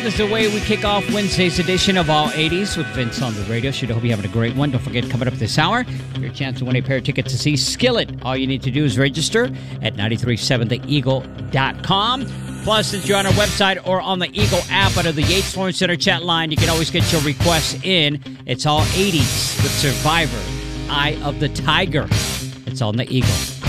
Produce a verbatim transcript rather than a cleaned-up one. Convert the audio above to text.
This is the way we kick off Wednesday's edition of All eighties with Vince on the radio. Should hope you're having a great one. Don't forget, coming up this hour, your chance to win a pair of tickets to see Skillet. All you need to do is register at nine three seven the eagle dot com. Plus, since you're on our website or on the Eagle app under the Yates Flooring Center chat line, you can always get your requests in. It's All eighties with Survivor, Eye of the Tiger. It's on the Eagle.